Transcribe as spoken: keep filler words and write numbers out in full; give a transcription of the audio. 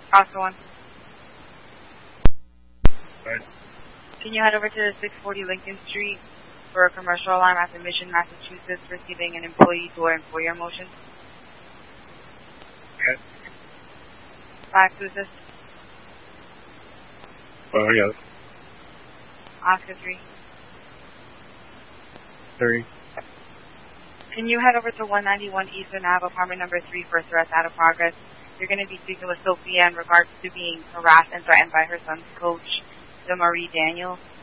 Oscar one. Right. Can you head over to six forty Lincoln Street for a commercial alarm at the Mission, Massachusetts, receiving an employee door employer motion? Okay. Five to assist. Oh, yes. Oscar three. Three. Can you head over to one ninety-one Eastern Ave, apartment number three, for a threat out of progress? You're going to be speaking with Sophia in regards to being harassed and threatened by her son's coach, DeMarie Daniel.